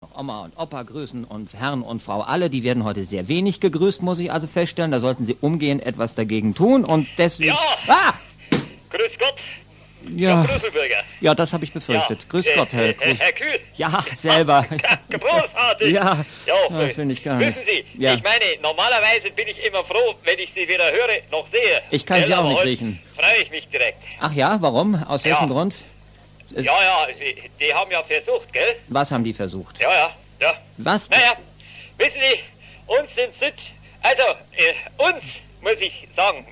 Oma und Opa grüßen und Herrn und Frau alle, die werden heute sehr wenig gegrüßt, muss ich also feststellen. Da sollten Sie umgehend etwas dagegen tun und deswegen... Ja! Ah! Grüß Gott, Ja, Herr Brüsselbürger. ja, das habe ich befürchtet. Grüß Gott, Herr Grüß. Herr Kühl. Ja, selber. Großartig. Ja, Ja, finde ich gar nicht. Wissen Sie, Ja. ich meine, normalerweise bin ich immer froh, wenn ich Sie weder höre noch sehe. Ich kann Sie auch Aber nicht heute riechen. freue ich mich direkt. Ach ja, warum? Aus welchem Ja. Grund? Ja, die haben ja versucht, gell? Was haben die versucht? Ja. Was? Naja, wissen Sie, uns in Süd, also uns, muss ich sagen,